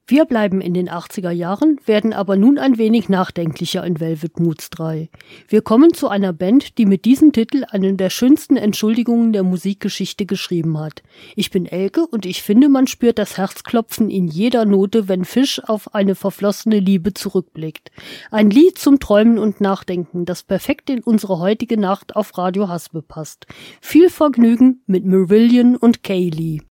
Wir bleiben in den 80er Jahren, werden aber nun ein wenig nachdenklicher in Velvet Moods 3. Wir kommen zu einer Band, die mit diesem Titel eine der schönsten Entschuldigungen der Musikgeschichte geschrieben hat. Ich bin Elke und ich finde, man spürt das Herzklopfen in jeder Note, wenn Fish auf eine verflossene Liebe zurückblickt. Ein Lied zum Träumen und Nachdenken, das perfekt in unsere heutige Nacht auf Radio Haspe passt. Viel Vergnügen mit Marillion und Kayleigh.